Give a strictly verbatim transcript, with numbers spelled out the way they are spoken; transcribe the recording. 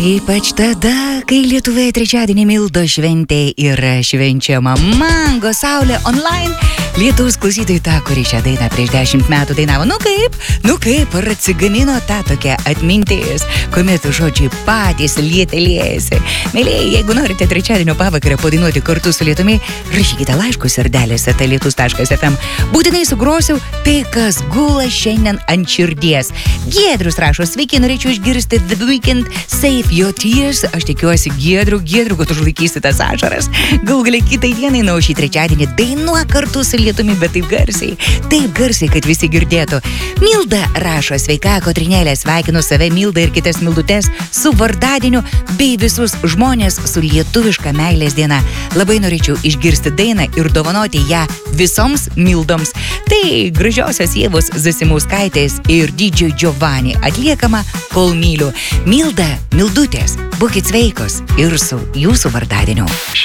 Ypač tada, kai Lietuvoje trečiadienį Mildos šventė yra švenčiama Mango Saulė online. Lietuvos klausytojai tą, kuri šią dainą prieš dešimt metų dainavo. Nu kaip, nu kaip, ar atsigamino tą tokią atmintis, kuomet žodžiai patys lietelėjasi. Mėlėjai, jeigu norite trečiadienio pavakarę padainuoti kartu su Lietumi, rašykite laiškus sardelėse lietus taškas ef em. Būtinai sugrosiu tai, kas gula šiandien ant širdies. Giedrius rašo, sveiki, norėčiau išgirsti The Weeknd, Save Your Tears. Aš tikiuosi, Giedriu, Giedriu, kad užlaikysi tas ašaras. Gal gali kitai dienai, na, šį trečiadienį dainuok kartu su Lietumi, bet taip garsiai, taip garsiai, kad visi girdėtų. Milda rašo, sveika, Kotrinėlė, sveikinu save, Mildą ir kitas Mildutes su vardadieniu bei visus žmonės su lietuviška meilės diena. Labai norėčiau išgirsti dainą ir dovanoti ją visoms Mildoms. Tai gražiosios Ievos Zasimauskaitės ir didžio Giovanni atliekama Kol myliu. Milda, Mildutės, būkit sveikos ir su jūsų vardadieniu.